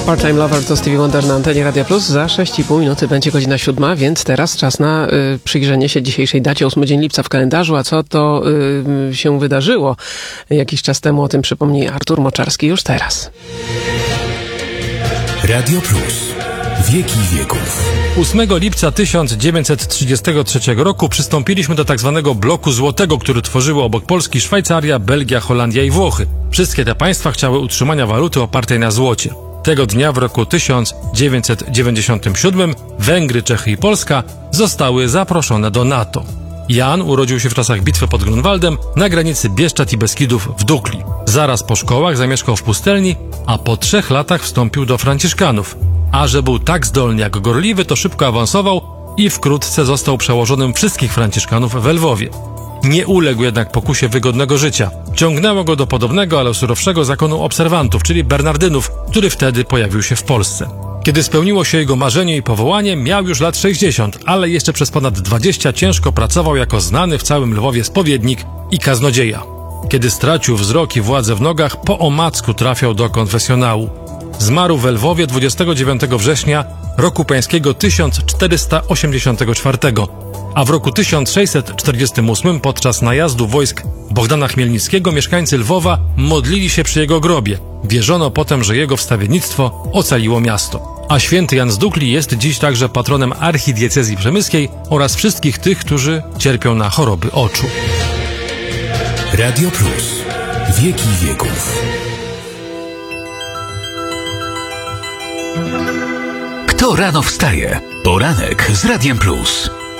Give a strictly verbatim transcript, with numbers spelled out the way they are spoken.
Part-Time Lover to Stevie Wonder na antenie Radia Plus. Za sześć i pół minuty będzie godzina siódma, więc teraz czas na y, przyjrzenie się dzisiejszej dacie, ósmy dzień lipca w kalendarzu. A co to y, się wydarzyło jakiś czas temu, o tym przypomni Artur Moczarski już teraz. Radio Plus. Wieki wieków. ósmego lipca tysiąc dziewięćset trzydziestego trzeciego roku przystąpiliśmy do tak zwanego bloku złotego, który tworzyły obok Polski Szwajcaria, Belgia, Holandia i Włochy. Wszystkie te państwa chciały utrzymania waluty opartej na złocie. Tego dnia w roku tysiąc dziewięćset dziewięćdziesiątym siódmym Węgry, Czechy i Polska zostały zaproszone do NATO. Jan urodził się w czasach bitwy pod Grunwaldem na granicy Bieszczad i Beskidów w Dukli. Zaraz po szkołach zamieszkał w pustelni, a po trzech latach wstąpił do Franciszkanów. A że był tak zdolny jak gorliwy, to szybko awansował i wkrótce został przełożonym wszystkich Franciszkanów w Lwowie. Nie uległ jednak pokusie wygodnego życia. Ciągnęło go do podobnego, ale surowszego zakonu obserwantów, czyli Bernardynów, który wtedy pojawił się w Polsce. Kiedy spełniło się jego marzenie i powołanie, miał już lat sześćdziesiąt, ale jeszcze przez ponad dwadzieścia ciężko pracował jako znany w całym Lwowie spowiednik i kaznodzieja. Kiedy stracił wzrok i władzę w nogach, po omacku trafiał do konfesjonału. Zmarł w Lwowie dwudziestego dziewiątego września roku pańskiego tysiąc czterysta osiemdziesiątego czwartego, a w roku tysiąc sześćset czterdziestym ósmym podczas najazdu wojsk Bohdana Chmielnickiego mieszkańcy Lwowa modlili się przy jego grobie. Wierzono potem, że jego wstawiennictwo ocaliło miasto. A święty Jan z Dukli jest dziś także patronem archidiecezji przemyskiej oraz wszystkich tych, którzy cierpią na choroby oczu. Radio Plus. Wieki wieków. Kto rano wstaje? Poranek z Radiem Plus.